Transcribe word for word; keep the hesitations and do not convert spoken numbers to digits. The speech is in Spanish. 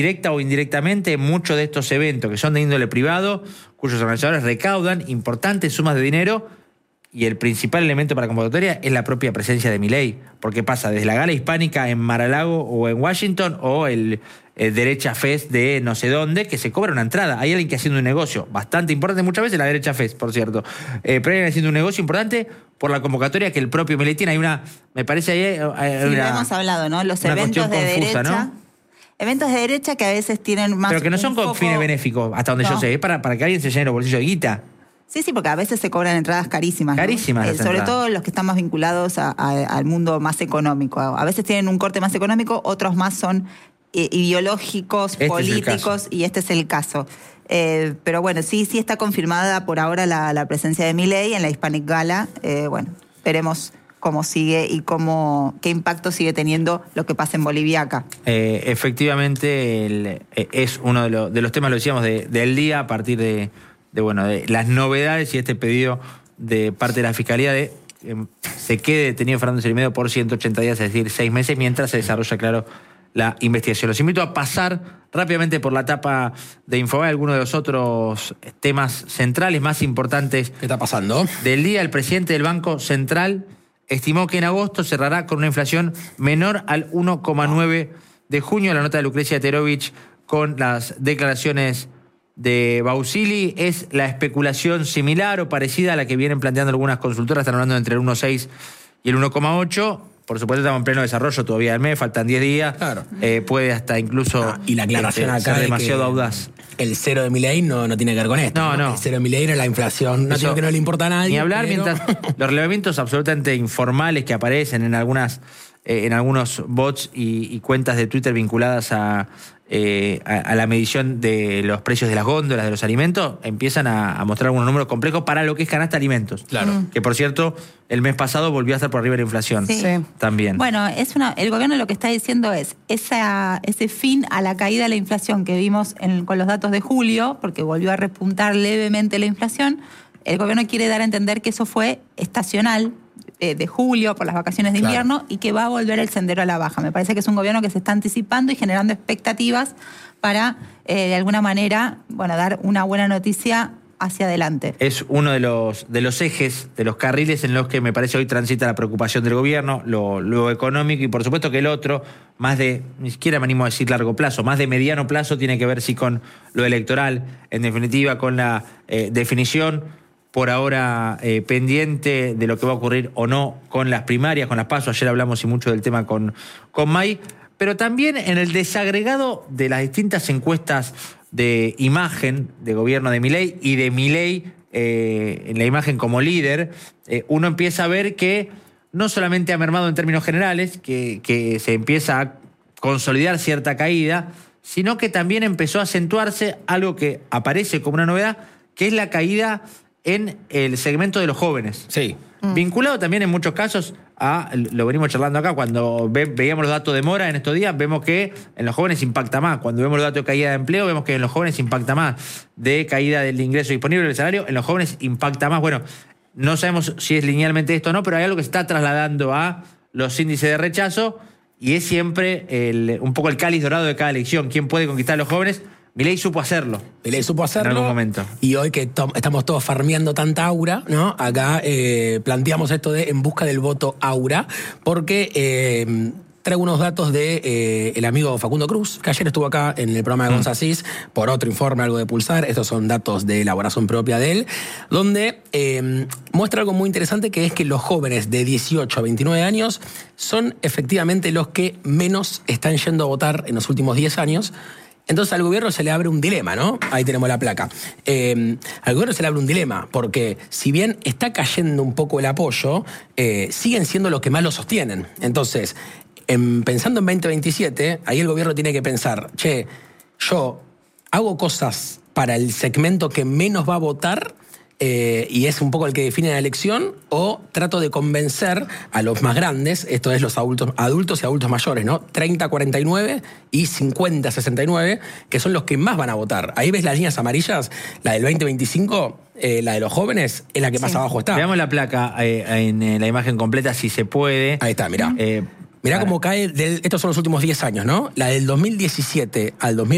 directa o indirectamente muchos de estos eventos que son de índole privado, cuyos organizadores recaudan importantes sumas de dinero, y el principal elemento para la convocatoria es la propia presencia de Milei, porque pasa desde la gala hispánica en Mar-a-Lago o en Washington, o el, el Derecha Fest de no sé dónde, que se cobra una entrada. Hay alguien que haciendo un negocio bastante importante, muchas veces la Derecha Fest, por cierto, eh, pero hay alguien haciendo un negocio importante por la convocatoria que el propio Milei tiene. Hay una, me parece ahí... Hay sí, una, lo hemos hablado, ¿no? Los eventos de confusa, derecha... ¿no? Eventos de derecha que a veces tienen más... Pero que no son con foco... fines benéficos, hasta donde no. yo sé, es para, para que alguien se llene los bolsillos de guita. Sí, sí, porque a veces se cobran entradas carísimas. Carísimas. ¿no? Eh, sobre entradas. todo los que están más vinculados a, a, al mundo más económico. A veces tienen un corte más económico, otros más son eh, ideológicos, este políticos, y este es el caso. Eh, pero bueno, sí, sí está confirmada por ahora la, la presencia de Milei en la Hispanic Gala. Eh, bueno, veremos cómo sigue y cómo qué impacto sigue teniendo lo que pasa en Bolivia acá. Eh, efectivamente, el, eh, es uno de, lo, de los temas, lo decíamos, de, del día, a partir de... de bueno de las novedades y este pedido de parte de la Fiscalía de que eh, se quede detenido Fernando Cermeño por ciento ochenta días, es decir, seis meses, mientras se desarrolla, claro, la investigación. Los invito a pasar rápidamente por la etapa de Infobae algunos de los otros temas centrales más importantes. ¿Qué está pasando? Del día, el presidente del Banco Central estimó que en agosto cerrará con una inflación menor al uno coma nueve de junio. La nota de Lucrecia Terovich con las declaraciones de Bausili es la especulación similar o parecida a la que vienen planteando algunas consultoras. Están hablando entre el uno coma seis y el uno coma ocho. Por supuesto, estamos en pleno desarrollo todavía del mes, faltan diez días. Claro. Eh, puede hasta incluso Ah, y la aclaración este, acá ser de demasiado que audaz. El cero de Milei no, no tiene que ver con esto. No, no. El cero de Milei era la inflación. No Eso, digo que no le importa a nadie. Ni hablar, pero... mientras los relevamientos absolutamente informales que aparecen en algunas eh, en algunos bots y, y cuentas de Twitter vinculadas a, eh, a, a la medición de los precios de las góndolas, de los alimentos, empiezan a, a mostrar algunos números complejos para lo que es canasta de alimentos. Claro. Mm. Que, por cierto, el mes pasado volvió a estar por arriba de la inflación. Sí. También. Bueno, es una, el gobierno lo que está diciendo es esa, ese fin a la caída de la inflación que vimos en, con los datos de julio, porque volvió a repuntar levemente la inflación. El gobierno quiere dar a entender que eso fue estacional, eh, de julio, por las vacaciones de Claro. invierno, y que va a volver el sendero a la baja. Me parece que es un gobierno que se está anticipando y generando expectativas para, eh, de alguna manera, bueno, dar una buena noticia hacia adelante. Es uno de los, de los ejes, de los carriles en los que me parece hoy transita la preocupación del gobierno, lo, lo económico, y por supuesto que el otro, más de, ni siquiera me animo a decir largo plazo, más de mediano plazo, tiene que ver sí con lo electoral, en definitiva con la eh, definición por ahora eh, pendiente de lo que va a ocurrir o no con las primarias, con las PASO. Ayer hablamos y mucho del tema con, con May, pero también en el desagregado de las distintas encuestas de imagen de gobierno de Milei y de Milei eh, en la imagen como líder, eh, uno empieza a ver que no solamente ha mermado en términos generales, que, que se empieza a consolidar cierta caída, sino que también empezó a acentuarse algo que aparece como una novedad, que es la caída en el segmento de los jóvenes. Sí. Mm. Vinculado también en muchos casos a, lo venimos charlando acá, cuando ve, veíamos los datos de Mora en estos días, vemos que en los jóvenes impacta más. Cuando vemos los datos de caída de empleo, vemos que en los jóvenes impacta más. De caída del ingreso disponible del salario, en los jóvenes impacta más. Bueno, no sabemos si es linealmente esto o no, pero hay algo que se está trasladando a los índices de rechazo, y es siempre el, un poco el cáliz dorado de cada elección. ¿Quién puede conquistar a los jóvenes? Milei supo hacerlo. Milei supo hacerlo. En algún momento. Y hoy que to- estamos todos farmeando tanta aura, ¿no? Acá eh, planteamos esto de en busca del voto aura, porque eh, traigo unos datos de eh, el amigo Facundo Cruz, que ayer estuvo acá en el programa de Gonza Asís, por otro informe, algo de Pulsar. Estos son datos de elaboración propia de él, donde eh, muestra algo muy interesante, que es que los jóvenes de dieciocho a veintinueve años son efectivamente los que menos están yendo a votar en los últimos diez años. Entonces al gobierno se le abre un dilema, ¿no? Ahí tenemos la placa. Eh, al gobierno se le abre un dilema, porque si bien está cayendo un poco el apoyo, eh, siguen siendo los que más lo sostienen. Entonces, en, pensando en veinte veintisiete, ahí el gobierno tiene que pensar, che, yo hago cosas para el segmento que menos va a votar, Eh, y es un poco el que define la elección, o trato de convencer a los más grandes, esto es los adultos, adultos y adultos mayores, ¿no? treinta a cuarenta y nueve y cincuenta a sesenta y nueve, que son los que más van a votar. Ahí ves las líneas amarillas, la del veinte veinticinco, eh, la de los jóvenes, es la que más Sí. abajo está. Veamos la placa eh, en eh, la imagen completa, si se puede. Ahí está, mirá. Eh, Mirá para- cómo cae, del, estos son los últimos diez años, ¿no? La del dos mil diecisiete al dos mil